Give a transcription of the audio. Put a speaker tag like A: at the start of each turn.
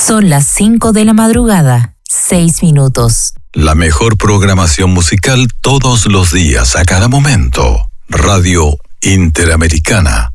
A: Son las 5 de la madrugada, 6 minutos.
B: La mejor programación musical todos los días, a cada momento. Radio Interamericana.